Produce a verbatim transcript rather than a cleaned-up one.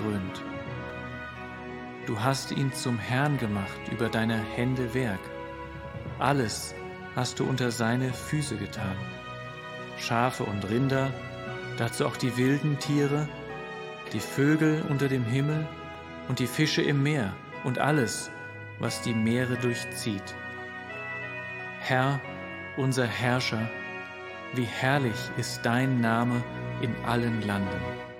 gekrönt. Du hast ihn zum Herrn gemacht über deine Hände Werk. Alles hast du unter seine Füße getan. Schafe und Rinder, dazu auch die wilden Tiere, die Vögel unter dem Himmel und die Fische im Meer und alles, was die Meere durchzieht. Herr, unser Herrscher, wie herrlich ist dein Name in allen Landen.